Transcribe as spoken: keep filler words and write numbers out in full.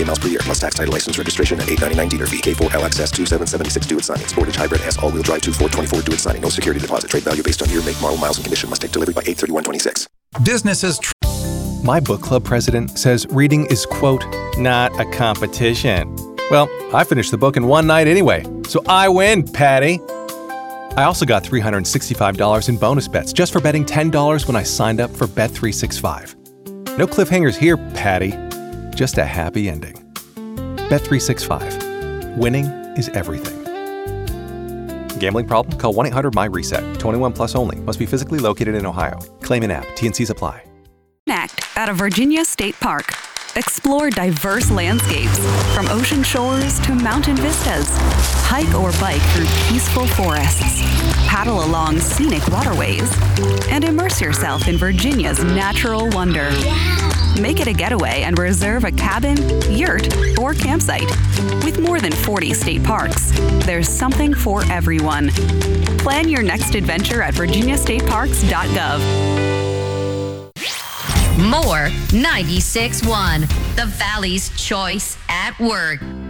gay miles per year, plus tax, title, license, registration, and eight ninety-nine dealer fee. K four L X S two seven seven six due at signing. Sportage Hybrid S all-wheel drive two four twenty-four due at signing. No security deposit. Trade value based on year, make, model, miles, and condition. Must take delivery by eight thirty-one twenty-six. Businesses. Tr- My book club president says reading is, quote, not a competition. Well, I finished the book in one night anyway, so I win, Patty. I also got three hundred sixty-five dollars in bonus bets just for betting ten dollars when I signed up for Bet three sixty-five. No cliffhangers here, Patty. Just a happy ending. Bet three sixty-five. Winning is everything. Gambling problem? Call one eight hundred my reset. twenty-one plus only. Must be physically located in Ohio. Claim in app. T N Cs apply. Act at a Virginia State Park. Explore diverse landscapes, from ocean shores to mountain vistas. Hike or bike through peaceful forests. Paddle along scenic waterways. And immerse yourself in Virginia's natural wonder. Make it a getaway and reserve a cabin, yurt, or campsite. With more than forty state parks, there's something for everyone. Plan your next adventure at virginia state parks dot gov. More ninety-six point one, the Valley's choice at work.